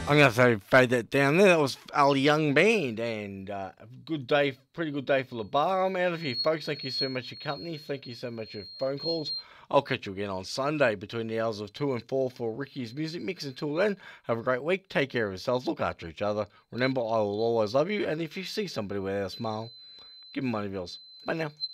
I'm going to say fade that down there. That was Ali Young Band, and a good day, pretty good day for the bar. I'm out of here, folks. Thank you so much for your company. Thank you so much for your phone calls. I'll catch you again on Sunday between the hours of 2 and 4 for Ricky's Music Mix. Until then, have a great week. Take care of yourselves. Look after each other. Remember, I will always love you. And if you see somebody with a smile, give them one of yours. Bye now.